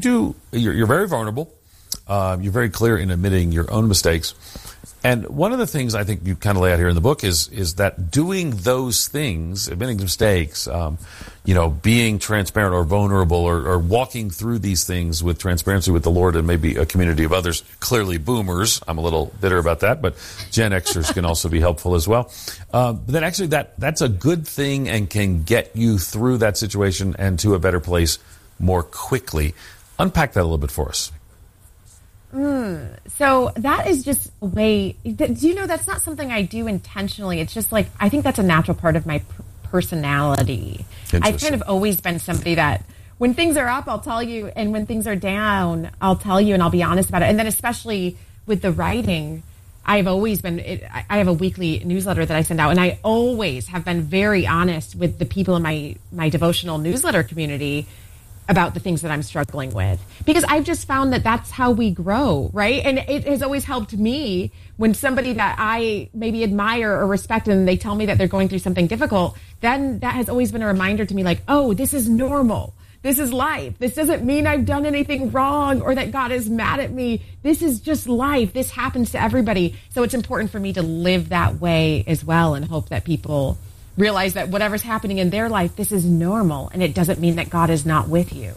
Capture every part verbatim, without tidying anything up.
do, you're, you're very vulnerable. Uh, you're very clear in admitting your own mistakes. And one of the things I think you kind of lay out here in the book is is that doing those things, admitting mistakes, um, you know, being transparent or vulnerable or, or walking through these things with transparency with the Lord and maybe a community of others, clearly boomers. I'm a little bitter about that, but Gen Xers can also be helpful as well. Uh, but then actually that that's a good thing and can get you through that situation and to a better place more quickly. Unpack that a little bit for us. Mm, so that is just a way, do you know, that's not something I do intentionally. It's just like, I think that's a natural part of my p- personality. I've kind of always been somebody that when things are up, I'll tell you. And when things are down, I'll tell you and I'll be honest about it. And then especially with the writing, I've always been, it, I have a weekly newsletter that I send out. And I always have been very honest with the people in my, my devotional newsletter community about the things that I'm struggling with, because I've just found that that's how we grow, right? And it has always helped me when somebody that I maybe admire or respect and they tell me that they're going through something difficult, then that has always been a reminder to me like, oh, this is normal. This is life. This doesn't mean I've done anything wrong or that God is mad at me. This is just life. This happens to everybody. So it's important for me to live that way as well and hope that people realize that whatever's happening in their life, this is normal, and it doesn't mean that God is not with you.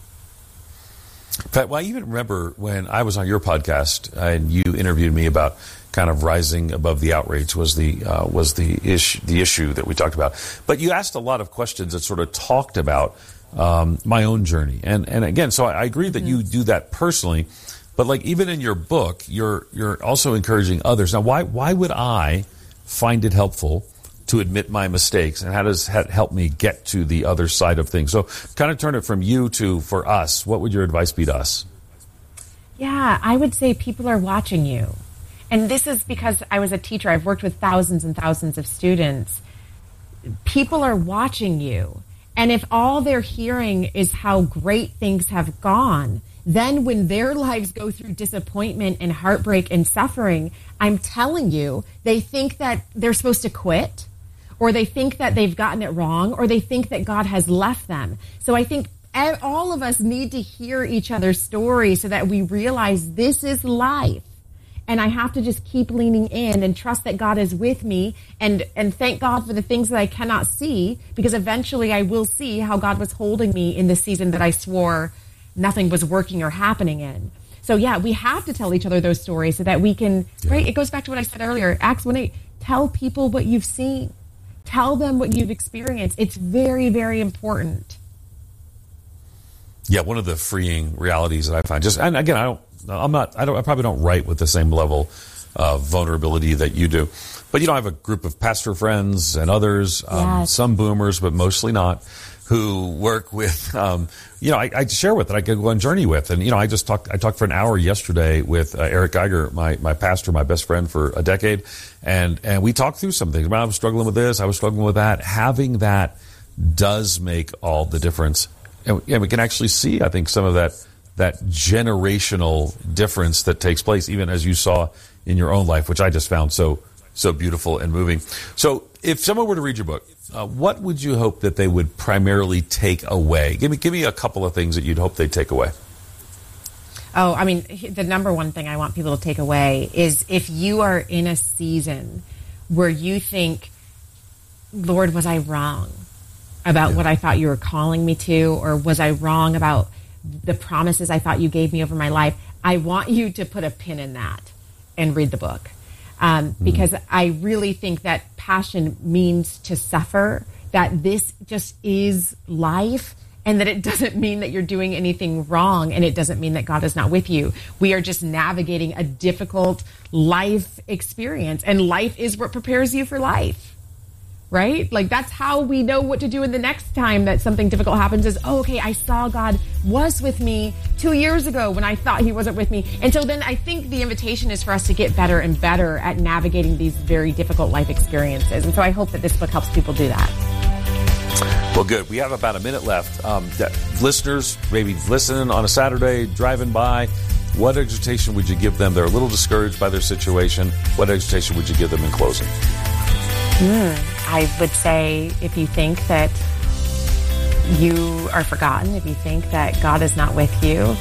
In fact, well, I even remember when I was on your podcast and you interviewed me about kind of rising above the outrage was the uh, was the issue the issue that we talked about. But you asked a lot of questions that sort of talked about um, my own journey, and and again, so I, I agree that mm-hmm. you do that personally, but like even in your book, you're you're also encouraging others. Now, why why would I find it helpful to admit my mistakes, and how does that help me get to the other side of things? So kind of turn it from you to for us. What would your advice be to us? Yeah, I would say people are watching you. And this is because I was a teacher. I've worked with thousands and thousands of students. People are watching you. And if all they're hearing is how great things have gone, then when their lives go through disappointment and heartbreak and suffering, I'm telling you, they think that they're supposed to quit, or they think that they've gotten it wrong, or they think that God has left them. So I think all of us need to hear each other's stories so that we realize this is life. And I have to just keep leaning in and trust that God is with me and, and thank God for the things that I cannot see, because eventually I will see how God was holding me in the season that I swore nothing was working or happening in. So yeah, we have to tell each other those stories so that we can, yeah. right? It goes back to what I said earlier, Acts one eight, tell people what you've seen. Tell them what you've experienced. It's very, very important. Yeah, one of the freeing realities that I find, just, and again, I don't, I'm not, I don't, I probably don't write with the same level of vulnerability that you do. But, you know, I have a group of pastor friends and others, um, yes. some boomers, but mostly not, who work with, um, you know, I, I share with, that I could go on journey with. And, you know, I just talked, I talked for an hour yesterday with uh, Eric Geiger, my, my pastor, my best friend for a decade. And, and we talked through some things. I was struggling with this. I was struggling with that. Having that does make all the difference. And, and we can actually see, I think, some of that, that generational difference that takes place, even as you saw in your own life, which I just found so, so beautiful and moving. So if someone were to read your book, uh, what would you hope that they would primarily take away? Give me, give me a couple of things that you'd hope they'd take away. Oh, I mean, the number one thing I want people to take away is if you are in a season where you think, Lord, was I wrong about yeah. what I thought you were calling me to, or was I wrong about the promises I thought you gave me over my life? I want you to put a pin in that and read the book. Um, mm-hmm. Because I really think that passion means to suffer, that this just is life, and that it doesn't mean that you're doing anything wrong, and it doesn't mean that God is not with you. We are just navigating a difficult life experience, and life is what prepares you for life. Right? Like, that's how we know what to do in the next time that something difficult happens is, oh, okay, I saw God was with me two years ago when I thought he wasn't with me. And so then I think the invitation is for us to get better and better at navigating these very difficult life experiences. And so I hope that this book helps people do that. Well, good. We have about a minute left. Um, listeners, maybe listening on a Saturday, driving by, what exhortation would you give them? They're a little discouraged by their situation. What exhortation would you give them in closing? Mm, I would say, if you think that you are forgotten, if you think that God is not with you,